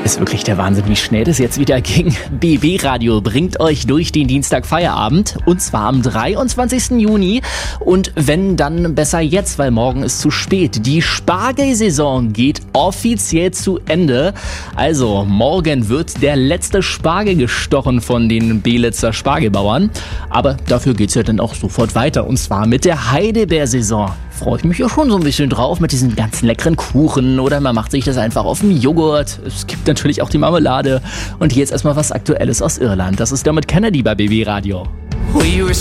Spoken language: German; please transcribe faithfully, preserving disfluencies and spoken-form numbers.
Ist wirklich der Wahnsinn, wie schnell das jetzt wieder ging. B B Radio bringt euch durch den Dienstag Feierabend und zwar am dreiundzwanzigsten Juni. Und wenn, dann besser jetzt, weil morgen ist zu spät. Die Spargelsaison geht offiziell zu Ende. Also morgen wird der letzte Spargel gestochen von den Belitzer Spargelbauern. Aber dafür geht's ja dann auch sofort weiter und zwar mit der Heidelbeersaison. Freue ich mich ja schon so ein bisschen drauf mit diesen ganzen leckeren Kuchen oder man macht sich das einfach auf dem Joghurt. Es gibt natürlich auch die Marmelade. Und hier jetzt erstmal was Aktuelles aus Irland. Das ist Dermot Kennedy bei B B Radio.